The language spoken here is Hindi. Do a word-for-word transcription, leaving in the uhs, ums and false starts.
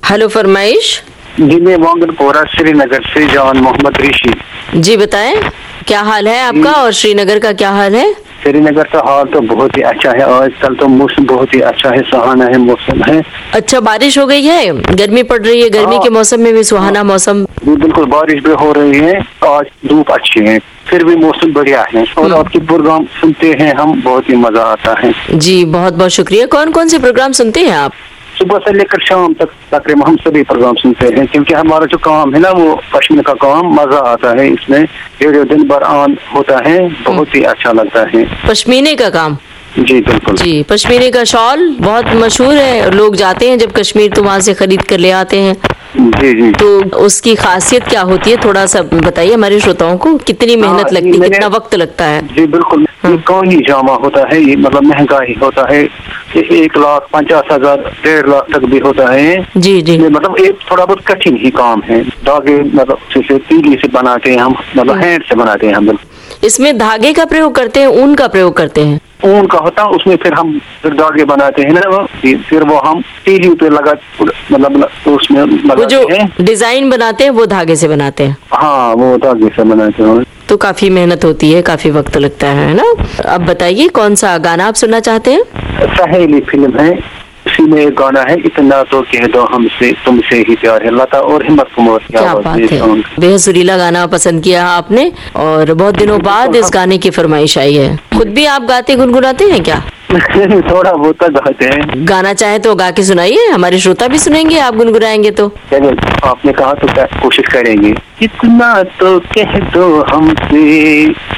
हेलो, फरमाइश। जी, मैं मोहम्मदपुरा श्रीनगर से जवान मोहम्मद ऋषि। जी बताएं, क्या हाल है आपका और श्रीनगर का क्या हाल है? श्रीनगर का हाल तो बहुत ही अच्छा है, आजकल तो मौसम बहुत ही अच्छा है, सुहाना है मौसम है। अच्छा, बारिश हो गई है? गर्मी पड़ रही है, गर्मी के मौसम में भी सुहाना मौसम। बिल्कुल, बारिश भी हो रही है, आज धूप अच्छी है, फिर भी मौसम बढ़िया है। और आपके प्रोग्राम सुनते हैं हम, बहुत ही मजा आता है। जी बहुत बहुत शुक्रिया। कौन कौन से प्रोग्राम सुनते हैं आप? सुबह से लेकर शाम तक तकरीबन हम सभी प्रोग्राम सुनते हैं, क्योंकि हमारा जो काम है ना वो पश्मीना का काम, मजा आता है इसमें। रेडियो दिन भर ऑन होता है, बहुत ही अच्छा लगता है। पश्मीने का काम? जी बिल्कुल। जी, पश्मीने का शॉल बहुत मशहूर है, लोग जाते हैं जब कश्मीर तो वहाँ से खरीद कर ले आते हैं। जी जी। तो उसकी खासियत क्या होती है, थोड़ा सा बताइए हमारे श्रोताओं को। कितनी मेहनत लगती है, कितना वक्त लगता है? जी बिल्कुल, ये कौन ही जामा होता है, ये मतलब महंगा ही होता है। ये एक लाख पचास हजार डेढ़ लाख तक भी होता है। जी जी। ये मतलब एक थोड़ा बहुत कठिन ही काम है। धागे मतलब जैसे तीली से बनाते हैं हम, मतलब हैंड से बनाते हैं हम। इसमें धागे का प्रयोग करते हैं, ऊन का प्रयोग करते हैं? ऊन का होता है, उसमें फिर हम फिर धागे बनाते हैं ना, वो फिर वो हम तीली पे लगा मतलब उसमें वो जो डिजाइन बनाते हैं वो धागे से बनाते हैं? हाँ, वो धागे से बनाते हैं। तो काफी मेहनत होती है, काफी वक्त लगता है ना। अब बताइए कौन सा गाना आप सुनना चाहते हैं? सहेली फिल्म है, उसी में एक गाना है, इतना तो कह दो हमसे तुमसे ही प्यार है, लता और हिम्मत कुमार की आवाज में। बेहद सुरीला गाना पसंद किया आपने, और बहुत दिनों बाद इस गाने की फरमाइश आई है। खुद भी आप गाते गुनगुनाते हैं क्या? थोड़ा बहुत गाते हैं। गाना चाहे तो गा के सुनाइए, हमारे श्रोता भी सुनेंगे, आप गुनगुनाएंगे तो। आपने कहा तो कोशिश करेंगे। इतना तो कह दो हमसे